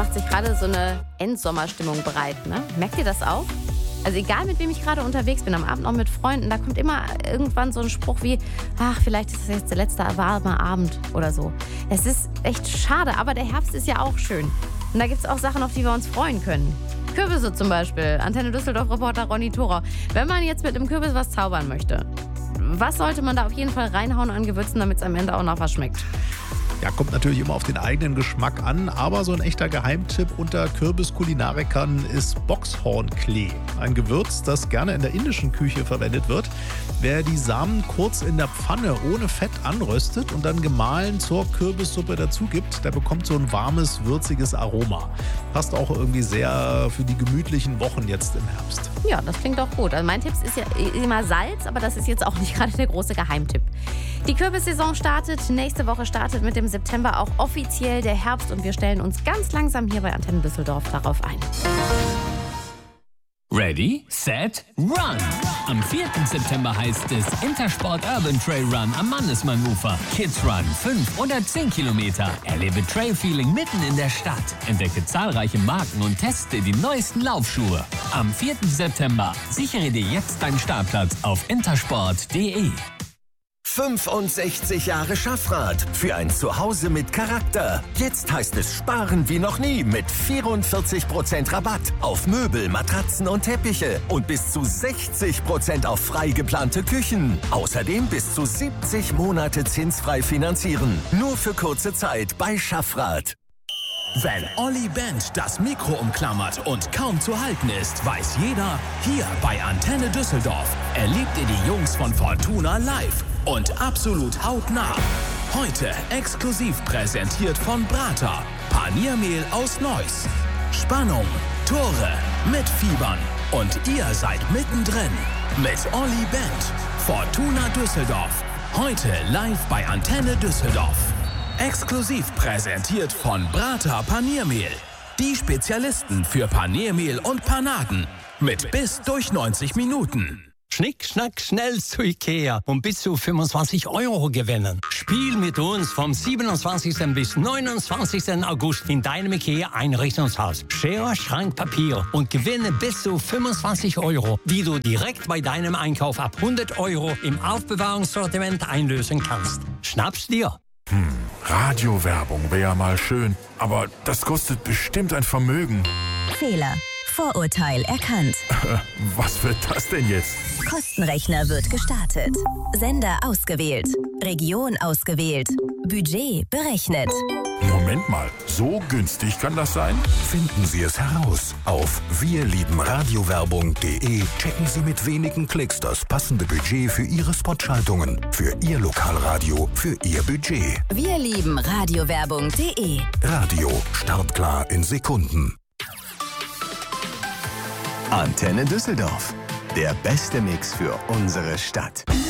macht sich gerade so eine Endsommerstimmung bereit. Ne? Merkt ihr das auch? Also egal, mit wem ich gerade unterwegs bin, am Abend auch mit Freunden, da kommt immer irgendwann so ein Spruch wie, ach, vielleicht ist das jetzt der letzte warme Abend oder so. Es ist echt schade, aber der Herbst ist ja auch schön. Und da gibt es auch Sachen, auf die wir uns freuen können. Kürbisse zum Beispiel. Antenne Düsseldorf-Reporter Ronny Thorau. Wenn man jetzt mit einem Kürbis was zaubern möchte, was sollte man da auf jeden Fall reinhauen an Gewürzen, damit es am Ende auch noch was schmeckt? Ja, kommt natürlich immer auf den eigenen Geschmack an, aber so ein echter Geheimtipp unter Kürbiskulinarikern ist Boxhornklee. Ein Gewürz, das gerne in der indischen Küche verwendet wird. Wer die Samen kurz in der Pfanne ohne Fett anröstet und dann gemahlen zur Kürbissuppe dazu gibt, der bekommt so ein warmes, würziges Aroma. Passt auch irgendwie sehr für die gemütlichen Wochen jetzt im Herbst. Ja, das klingt auch gut. Also mein Tipp ist ja immer Salz, aber das ist jetzt auch nicht gerade der große Geheimtipp. Die Kürbissaison startet. Nächste Woche startet mit dem September auch offiziell der Herbst und wir stellen uns ganz langsam hier bei Antenne Düsseldorf darauf ein. Ready, set, run! Am 4. September heißt es Intersport Urban Trail Run am Mannesmann-Ufer. Kids Run 5 oder 10 Kilometer. Erlebe Trail-Feeling mitten in der Stadt. Entdecke zahlreiche Marken und teste die neuesten Laufschuhe. Am 4. September sichere dir jetzt deinen Startplatz auf intersport.de. 65 Jahre Schaffrath für ein Zuhause mit Charakter. Jetzt heißt es sparen wie noch nie mit 44% Rabatt auf Möbel, Matratzen und Teppiche und bis zu 60% auf frei geplante Küchen. Außerdem bis zu 70 Monate zinsfrei finanzieren. Nur für kurze Zeit bei Schaffrath. Wenn Olli Band das Mikro umklammert und kaum zu halten ist, weiß jeder, hier bei Antenne Düsseldorf erlebt ihr die Jungs von Fortuna live und absolut hautnah. Heute exklusiv präsentiert von Brata, Paniermehl aus Neuss. Spannung, Tore, Mitfiebern und ihr seid mittendrin mit Olli Band. Fortuna Düsseldorf, heute live bei Antenne Düsseldorf. Exklusiv präsentiert von Brata Paniermehl. Die Spezialisten für Paniermehl und Panaden. Mit bis durch 90 Minuten. Schnick, schnack, schnell zu Ikea und bis zu 25 € gewinnen. Spiel mit uns vom 27. bis 29. August in deinem Ikea-Einrichtungshaus. Schere, Schrank, Papier und gewinne bis zu 25 €, die du direkt bei deinem Einkauf ab 100 € im Aufbewahrungssortiment einlösen kannst. Schnapp's dir! Radiowerbung wäre ja mal schön, aber das kostet bestimmt ein Vermögen. Fehler. Vorurteil erkannt. Was wird das denn jetzt? Kostenrechner wird gestartet. Sender ausgewählt. Region ausgewählt. Budget berechnet. Moment mal, so günstig kann das sein? Finden Sie es heraus. Auf wirliebenradiowerbung.de checken Sie mit wenigen Klicks das passende Budget für Ihre Spotschaltungen, für Ihr Lokalradio, für Ihr Budget. wirliebenradiowerbung.de. Radio, startklar in Sekunden. Antenne Düsseldorf. Der beste Mix für unsere Stadt.